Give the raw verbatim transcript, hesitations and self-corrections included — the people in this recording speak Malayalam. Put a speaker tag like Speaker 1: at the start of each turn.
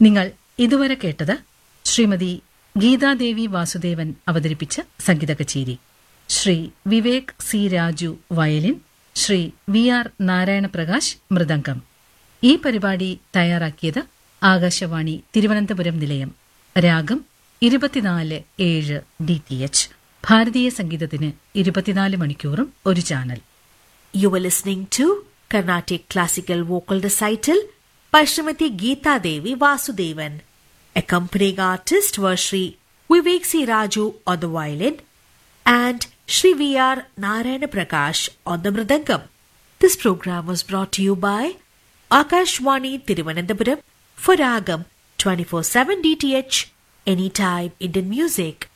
Speaker 1: നിങ്ങൾ ഇതുവരെ കേട്ടത് ശ്രീമതി ഗീതാദേവി വാസുദേവൻ അവതരിപ്പിച്ച സംഗീത കച്ചേരി. Shri Vivek C Raju violin, Shri V R Narayanaprakash mridangam. ഈ പരിപാടി തയ്യാറാക്കിയത് ആകാശവാണി തിരുവനന്തപുരം നിലയം. രാഗം ഇരുപത്തിനാല് ഏഴ് ഡി ടി എച്ച്. ഭാരതീയ സംഗീതത്തിന് ഇരുപത്തിനാല് മണിക്കൂറും ഒരു channel.
Speaker 2: You were listening to Carnatic Classical Vocal Recital by Srimati Geeta Devi Vasudevan. Accompanying artists were Shri Vivek C. Raju on the violin and Shri V R Narayana Prakash on the mridangam. This program was brought to you by Akashwani Thiruvananthapuram for Ragam twenty-four seven D T H, Anytime Indian Music.